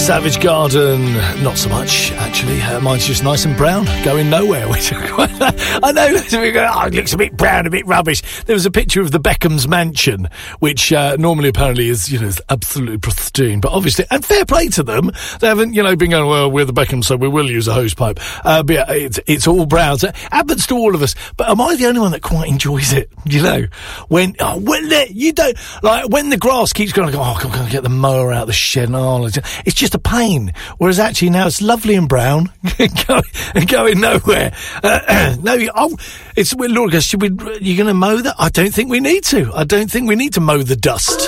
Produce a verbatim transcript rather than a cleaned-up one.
Savage Garden, not so much, actually. Uh, mine's just nice and brown, going nowhere. Which I know, oh, it looks a bit brown, a bit rubbish. There was a picture of the Beckham's mansion, which uh, normally apparently is, you know, absolutely pristine. But obviously, and fair play to them, they haven't, you know, been going, well, we're the Beckhams, so we will use a hose pipe. Uh, but yeah, it's, it's all brown. So it happens to all of us. But am I the only one that quite enjoys it? You know, when, oh, when you don't, like, when the grass keeps going, like, oh, I'm going to get the mower out of the shed, and oh, it's just a pain. Whereas actually now it's lovely and brown, going, going nowhere. Uh, no, oh, it's, Laura goes, should we, you're going to mow that? I don't think we need to. I don't think we need to mow the dust.